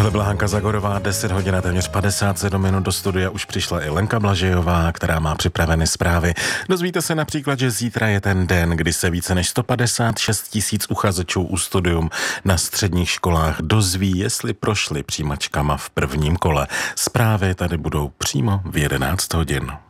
Tohle byla Hanka Zagorová, 10 hodin a téměř 57 minut. Do studia už přišla i Lenka Blažejová, která má připraveny zprávy. Dozvíte se například, že zítra je ten den, kdy se více než 156 000 uchazečů u studium na středních školách dozví, jestli prošli přijímačkama v prvním kole. Zprávy tady budou přímo v 11 hodin.